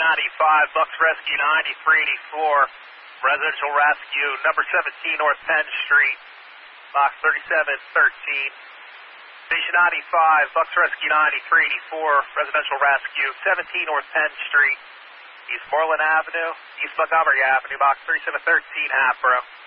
95, Bucks Rescue 9384, residential rescue, number 17 North Penn Street, box 3713. Station 95, Bucks Rescue 9384, residential rescue, 17 North Penn Street, East Moreland Avenue, East Montgomery Avenue, box 3713, Hatboro.